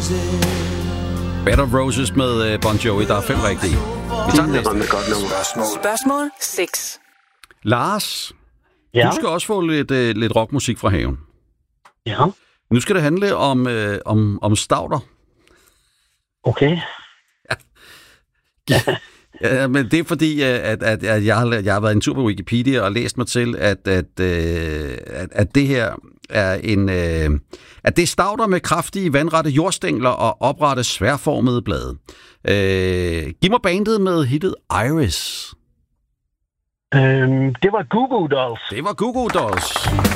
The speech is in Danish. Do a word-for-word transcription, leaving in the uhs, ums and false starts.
Bed of Roses med uh, Bon Jovi. Der er fem rigtige. Vi tager den næste. Spørgsmål. Spørgsmål seks. Lars, Ja, du skal også få lidt, uh, lidt rockmusik fra haven. ja, Nu skal det handle om, uh, om, om stauder. okay. Ja, men det er fordi, at, at, at jeg, har, jeg har været en tur på Wikipedia og læst mig til, at, at, at, at det her er en... At det er stauder med kraftige vandrette jordstængler og oprette sværformede blade. Øh, giv mig bandet med hittet Iris. Øhm, det var Goo Goo Dolls. Det var Goo Goo Dolls.